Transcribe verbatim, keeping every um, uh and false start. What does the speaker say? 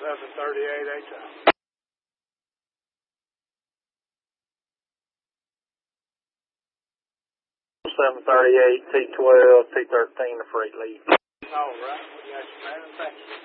seven thirty-eight H I. seven thirty-eight T twelve T thirteen to freight lead. All right, we got you, man. Thank you.